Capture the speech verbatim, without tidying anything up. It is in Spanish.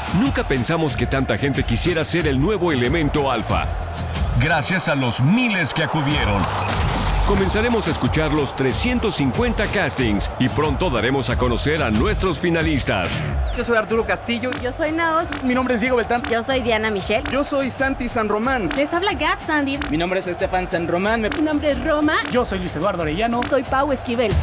Nunca pensamos que tanta gente quisiera ser el nuevo elemento alfa. Gracias a los miles que acudieron, comenzaremos a escuchar los trescientos cincuenta castings y pronto daremos a conocer a nuestros finalistas. Yo soy Arturo Castillo. Yo soy Naos. Mi nombre es Diego Beltrán. Yo soy Diana Michelle. Yo soy Santi San Román. Les habla Gab Sandy. Mi nombre es Estefan San Román. Mi nombre es Roma. Yo soy Luis Eduardo Arellano. Soy Pau Esquivel.